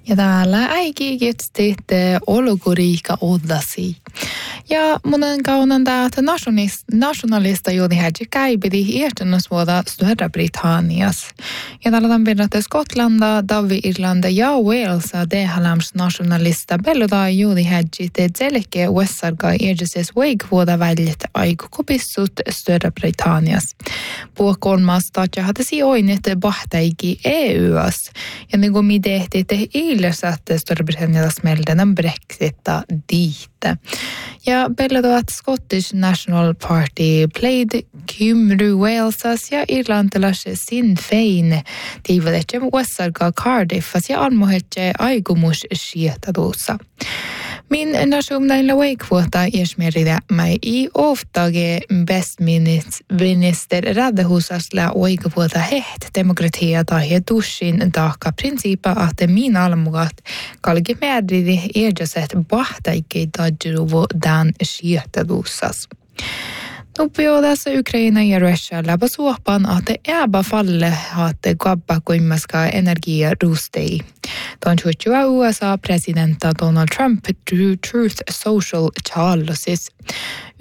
Ja täällä äikiikitsit olukuriika oddasi. Ja monen kaunan täältä nationalista juudihädji käipiti iästönösvuoda Stora-Britannias. Ja täällä on pidetty Skotlanda, Davi-Irlanda ja Walesa dehalams nationalista belluda juudihädji te selkeä uessarga iädjäses veikvuoda väljet aikukopissut Stora-Britannias. Puo kolmas taatja hatasi oinet bahtaiki EU:as. Ja niin kuin me tehtiin illäsät Stora-Britannias melden Brexita diitä. Ja pellotuvat Scottish National Party played Kymru Walesas ja irlantilas Sinn Féin tiivaletse uessarga Cardiffas ja almohetse aikumus sietaduussa. Min nationella veikvuota iesmerida mai i oftage Westminster räddehusasla veikvuota heht demokratia tai dussin taakka principa ahte min almugat kalki määridi iedjaset bahtaikki tadjuruvo dan sietaduussas. Nuppiodassa Ukraina ja Russia läpä suopan, että ääbä falle haatte kabba kuimmaska energia rustei. Tuon tjutsua USA-presidenta Donald Trump Truth Social Charlesis.